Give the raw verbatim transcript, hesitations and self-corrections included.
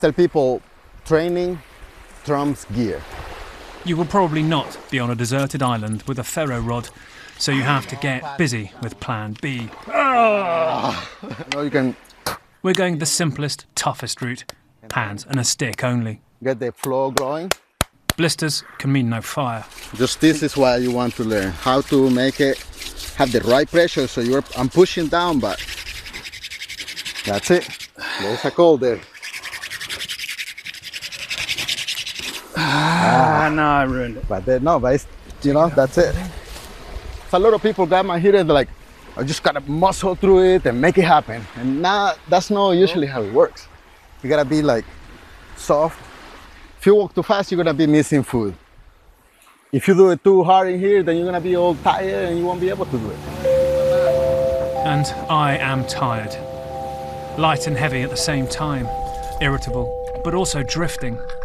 Tell people training trumps gear. You will probably not be on a deserted island with a ferro rod, so you have to get busy with plan B. Oh. No, you can... We're going the simplest, toughest route. Hands and a stick only. Get the flow going. Blisters can mean no fire. Just this is why you want to learn. How to make it have the right pressure, so you're... I'm pushing down, but... That's it. There's a goal there. Ah, no, I ruined it. But then, no, but it's, you know, that's it. So a lot of people got my here and they're like, I just gotta muscle through it and make it happen. And nah, that's not usually how it works. You gotta be like soft. If you walk too fast, you're gonna be missing food. If you do it too hard in here, then you're gonna be all tired and you won't be able to do it. And I am tired. Light and heavy at the same time. Irritable, but also drifting.